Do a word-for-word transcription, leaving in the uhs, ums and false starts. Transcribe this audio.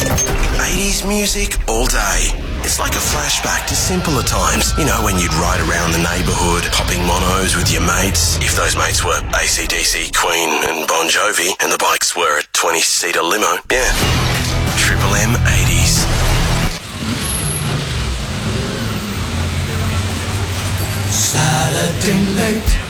eighties music all day. It's like a flashback to simpler times. You know, when you'd ride around the neighbourhood, popping monos with your mates. If those mates were A C D C, Queen and Bon Jovi, and the bikes were a twenty-seater limo. Yeah. Triple M eighties. Saturday night.